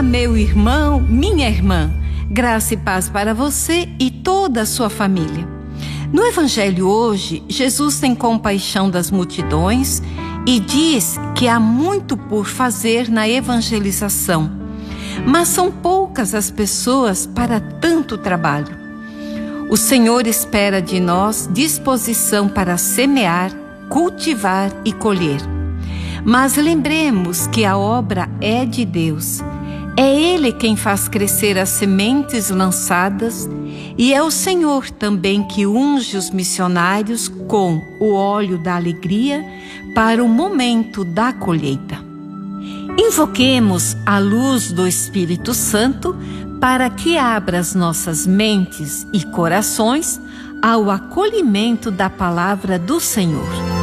meu irmão, minha irmã, graça e paz para você e toda a sua família. No Evangelho hoje, Jesus tem compaixão das multidões e diz que há muito por fazer na evangelização, mas são poucas as pessoas para tanto trabalho. O Senhor espera de nós disposição para semear, cultivar e colher. Mas lembremos que a obra é de Deus. É Ele quem faz crescer as sementes lançadas e é o Senhor também que unge os missionários com o óleo da alegria para o momento da colheita. Invoquemos a luz do Espírito Santo para que abra as nossas mentes e corações ao acolhimento da palavra do Senhor.